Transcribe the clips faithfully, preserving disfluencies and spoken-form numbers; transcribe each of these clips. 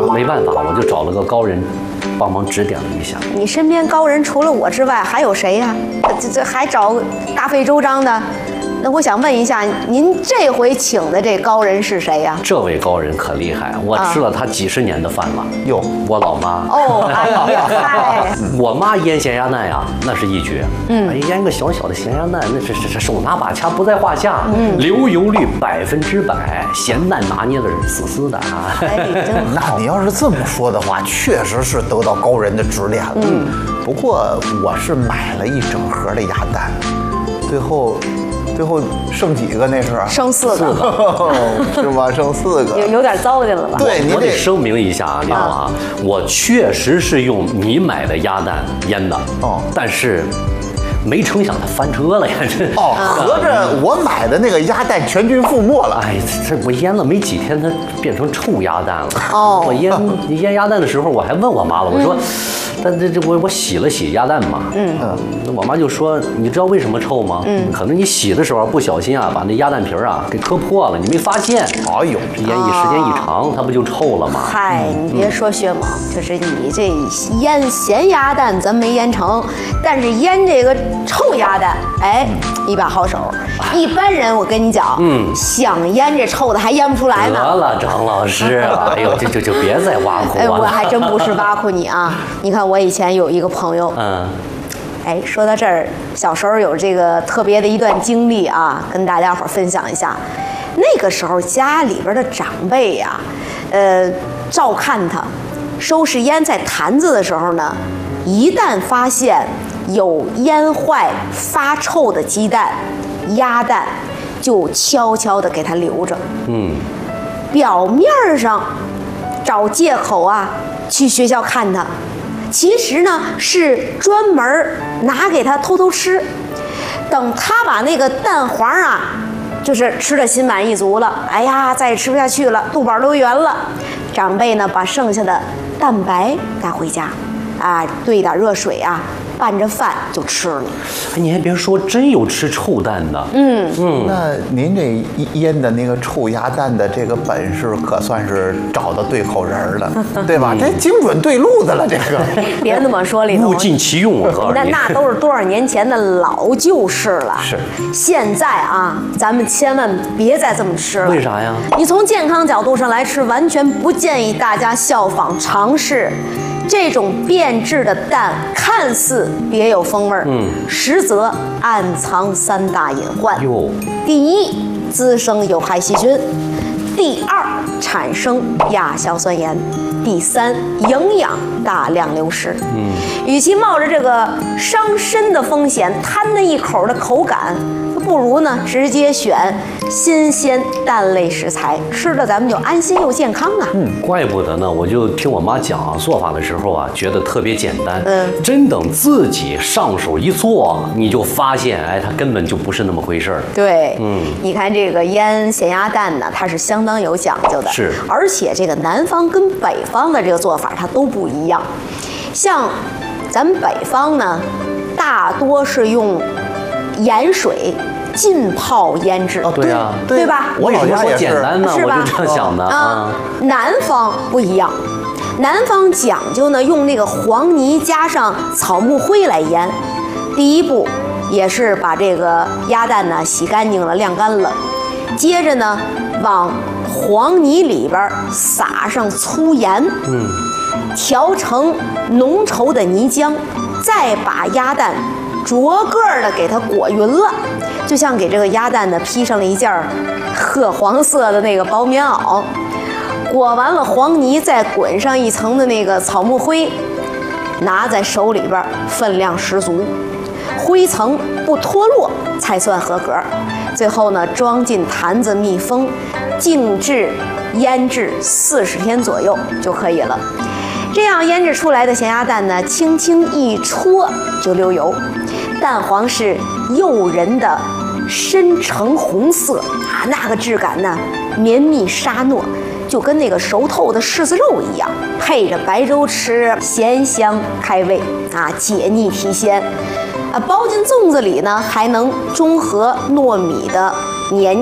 没办法，我就找了个高人帮忙指点了一下。 你身边高人除了我之外还有谁呀、啊？这这还找大费周章的。那我想问一下，您这回请的这高人是谁呀、啊？ 这位高人可厉害，我吃了他几十年的饭了。哟、啊，我老妈。 哦，哎呀，嗨！ 我妈腌咸鸭蛋呀，那是一绝。嗯，哎，腌个小小的咸鸭蛋，那是是是手拿把掐不在话下。嗯，流油率百分之百，咸蛋拿捏的死死的啊。 哎，真那你要是这么说的话，确实是得到高人的指点了。嗯，不过我是买了一整盒的鸭蛋，最后。最后剩几个？那是剩四个， 是吧？剩四个， 有有点糟践了吧？ 对，我得声明一下啊，李总啊，我确实是用你买的鸭蛋腌的，哦，但是没成想它翻车了呀！这哦，合着我买的那个鸭蛋全军覆没了。 哎，这我腌了没几天，它变成臭鸭蛋了。哦，我腌腌鸭蛋的时候，我还问我妈了，我说。但这这我我洗了洗鸭蛋嘛，嗯嗯，那我妈就说，你知道为什么臭吗？嗯，可能你洗的时候不小心啊，把那鸭蛋皮啊给磕破了，你没发现。哎呦，这腌一时间一长，它不就臭了吗？ 嗨，你别说薛猛，就是你这腌咸鸭蛋咱没腌成，但是腌这个臭鸭蛋，哎，一把好手。一般人我跟你讲，嗯，想腌这臭的还腌不出来呢。 得了，张老师，哎呦，就就就别再挖苦我了。 哎，我还真不是挖苦你啊，你看。我以前有一个朋友，嗯，哎，说到这儿，小时候有这个特别的一段经历啊，跟大家伙分享一下。那个时候家里边的长辈呀、啊，呃，照看他，收拾腌菜坛子的时候呢，一旦发现有腌坏发臭的鸡蛋、鸭蛋，就悄悄地给他留着。嗯，表面上找借口啊，去学校看他。其实呢，是专门拿给他偷偷吃，等他把那个蛋黄啊，就是吃得心满意足了，哎呀，再也吃不下去了，肚饱都圆了。长辈呢，把剩下的蛋白带回家，啊，兑点热水啊，拌着饭就吃了。 哎，你还别说，真有吃臭蛋的。嗯嗯，那您这腌的那个臭鸭蛋的这个本事，可算是找到对口人了，对吧？这精准对路子了，这个。 别那么说，李总。 物尽其用，我告诉你。 那那都是多少年前的老旧事了。 是。 现在啊，咱们千万别再这么吃了。 为啥呀？ 你从健康角度上来吃，完全不建议大家效仿尝试。这种变质的蛋看似别有风味儿，嗯，实则暗藏三大隐患。哟，第一，滋生有害细菌；第二，产生亚硝酸盐；第三，营养大量流失。嗯，与其冒着这个伤身的风险，贪那一口的口感，不如呢直接选新鲜蛋类食材，吃的咱们就安心又健康啊。 嗯，怪不得呢，我就听我妈讲啊，做法的时候啊，觉得特别简单。嗯，真等自己上手一做，你就发现，哎，它根本就不是那么回事儿。 对，嗯，你看这个腌咸鸭蛋呢，它是相当有讲究的。 是， 而且这个南方跟北方的这个做法它都不一样。像咱们北方呢，大多是用盐水浸泡腌制。 哦，对呀， 对吧？ 我老家也简单呢，我就这样想的啊。 南方不一样，南方讲究呢，用那个黄泥加上草木灰来腌。第一步也是把这个鸭蛋呢洗干净了、晾干了，接着呢往黄泥里边撒上粗盐，嗯，调成浓稠的泥浆，再把鸭蛋逐个的给它裹匀了，就像给这个鸭蛋呢披上了一件褐黄色的那个薄棉袄。裹完了黄泥，再滚上一层的那个草木灰，拿在手里边分量十足，灰层不脱落才算合格。最后呢，装进坛子密封，静置腌制四十天左右就可以了。这样腌制出来的咸鸭蛋呢，轻轻一戳就流油，蛋黄是诱人的深橙红色啊，那个质感呢绵密沙糯，就跟那个熟透的柿子肉一样，配着白粥吃，咸香开胃啊，解腻提鲜。啊，包进粽子里呢，还能中和糯米的黏腻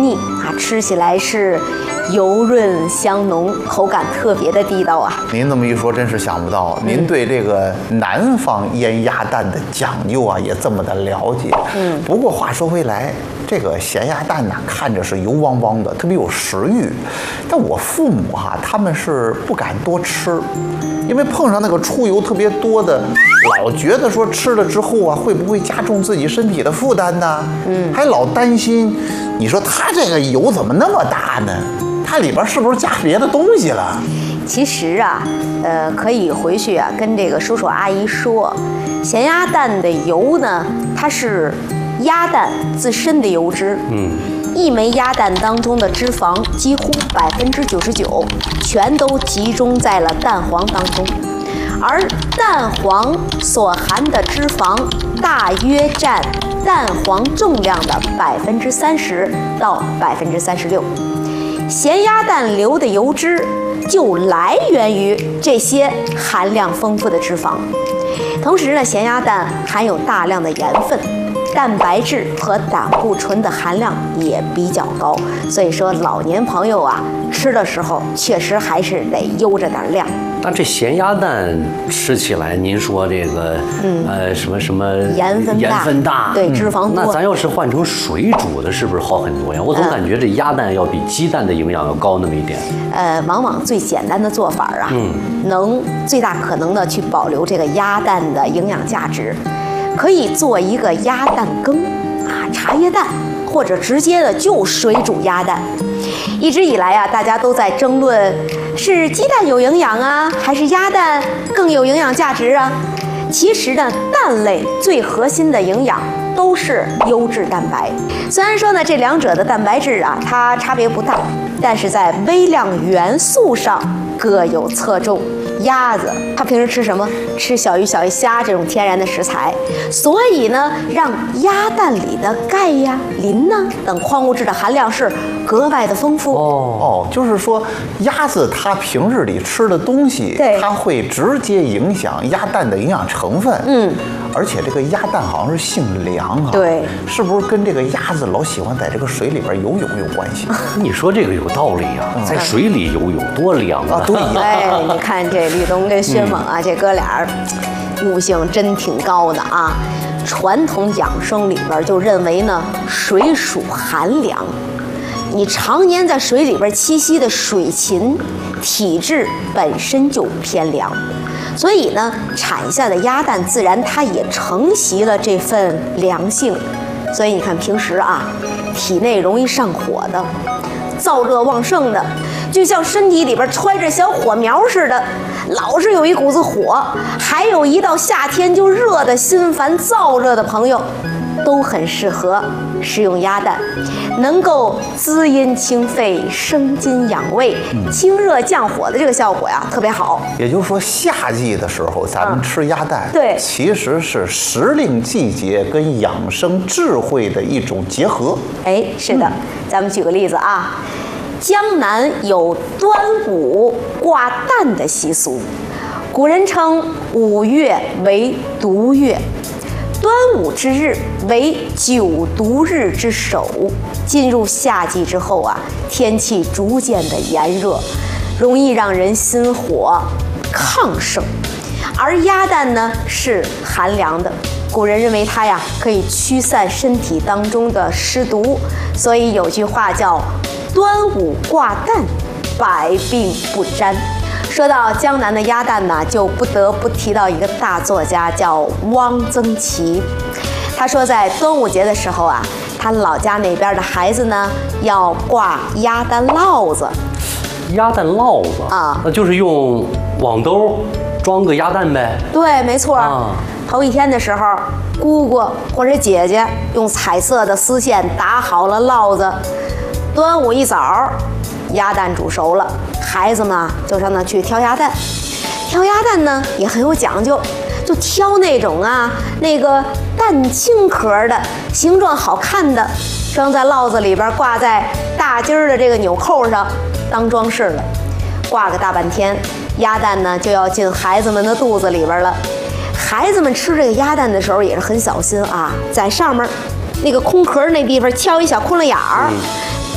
啊，吃起来是油润香浓，口感特别的地道啊。 您这么一说，真是想不到，您对这个南方腌鸭蛋的讲究啊，也这么的了解。嗯，不过话说回来，这个咸鸭蛋呢，看着是油汪汪的，特别有食欲。但我父母哈、啊，他们是不敢多吃，因为碰上那个出油特别多的，老觉得说吃了之后啊，会不会加重自己身体的负担呢？嗯，还老担心。你说它这个油怎么那么大呢？它里边是不是加别的东西了？ 其实啊，呃，可以回去啊跟这个叔叔阿姨说，咸鸭蛋的油呢，它是鸭蛋自身的油脂。嗯，一枚鸭蛋当中的脂肪几乎百分之九十九全都集中在了蛋黄当中，而蛋黄所含的脂肪大约占蛋黄重量的百分之三十到百分之三十六。咸鸭蛋流的油脂就来源于这些含量丰富的脂肪。同时呢，咸鸭蛋含有大量的盐分，蛋白质和胆固醇的含量也比较高，所以说老年朋友啊吃的时候确实还是得悠着点量。 那这咸鸭蛋吃起来，您说这个，嗯，呃，什么什么盐分大， 盐分大， 对，脂肪多。 那咱要是换成水煮的，是不是好很多呀？我总感觉这鸭蛋要比鸡蛋的营养要高那么一点。 呃，往往最简单的做法啊，嗯，能最大可能的去保留这个鸭蛋的营养价值，可以做一个鸭蛋羹啊，茶叶蛋，或者直接的就水煮鸭蛋。一直以来啊，大家都在争论是鸡蛋有营养啊，还是鸭蛋更有营养价值啊？其实呢，蛋类最核心的营养都是优质蛋白。虽然说呢，这两者的蛋白质啊，它差别不大，但是在微量元素上各有侧重。鸭子它平时吃什么？吃小鱼、小鱼虾这种天然的食材，所以呢，让鸭蛋里的钙呀、磷呢等矿物质的含量是格外的丰富。 哦哦，就是说鸭子它平日里吃的东西， 对， 它会直接影响鸭蛋的营养成分。嗯，而且这个鸭蛋好像是性凉啊， 对， 是不是跟这个鸭子老喜欢在这个水里边游泳有关系？ 你说这个有道理啊，嗯、在水里游泳多凉啊！ 对， 哎，你看这吕东跟薛猛啊，嗯、这哥俩悟性真挺高的啊。传统养生里边就认为呢，水属寒凉，你常年在水里边栖息的水禽，体质本身就偏凉。所以呢，产下的鸭蛋自然它也承袭了这份凉性，所以你看平时啊，体内容易上火的、燥热旺盛的，就像身体里边揣着小火苗似的，老是有一股子火，还有一到夏天就热的心烦燥热的朋友，都很适合食用鸭蛋，能够滋阴清肺、生津养胃、清热降火的这个效果呀，特别好。 也就是说，夏季的时候咱们吃鸭蛋， 嗯、对， 其实是时令季节跟养生智慧的一种结合。 哎，是的，嗯、咱们举个例子啊，江南有端午挂蛋的习俗，古人称五月为毒月。端午之日为九毒日之首，进入夏季之后啊，天气逐渐的炎热，容易让人心火亢盛，而鸭蛋呢是寒凉的，古人认为它呀可以驱散身体当中的湿毒，所以有句话叫端午挂蛋，百病不沾。说到江南的鸭蛋呢，就不得不提到一个大作家，叫汪曾祺。他说，在端午节的时候啊，他老家那边的孩子呢，要挂鸭蛋烙子。 鸭蛋烙子啊， 那就是用网兜装个鸭蛋呗。 对，没错。啊，头一天的时候，姑姑或者姐姐用彩色的丝线打好了烙子。端午一早，鸭蛋煮熟了，孩子们就上那去挑鸭蛋。挑鸭蛋呢也很有讲究，就挑那种啊那个蛋清壳的，形状好看的，装在烙子里边，挂在大襟儿的这个纽扣上当装饰了。挂个大半天，鸭蛋呢就要进孩子们的肚子里边了。孩子们吃这个鸭蛋的时候也是很小心啊，在上面那个空壳那地方敲一小窟窿眼儿。嗯，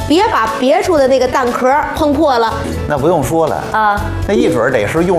别把别处的那个蛋壳碰破了。 那不用说了啊，那一准儿得是用